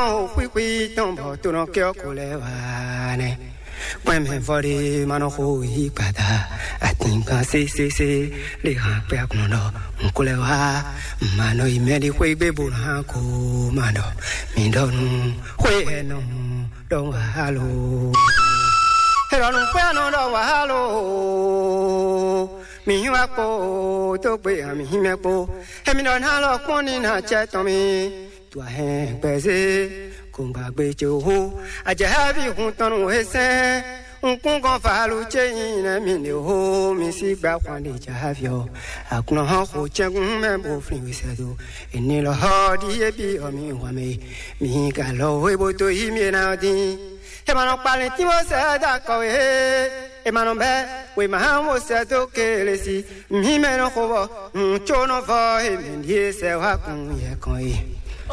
no quick don't to no Kyokulevane. When for the Manoho Hipada, I think I say, Liha Piacono, Unculeva, Mano, Medique Bebunako, Mano, Mindon, Hueno, don't hallo. Hello, hello. Miwako, Tope, Himiapo, Hemidon Hallo, Quanina Chatomi, to a hand, Pese, Kumba Bejo, I just have you who don't say, Unkungo Falu chain, I mean the home, Missy Bakwan, have you. I couldn't hold Chagum and Bofri with Sadu, and Nilo Hardy, be or me, one me, me got low able to hear me now. Emano Palenti was a dark away. Emano Bear, with my hand was set okay, see, me man of over, Chono for him, and yes, I welcome ye.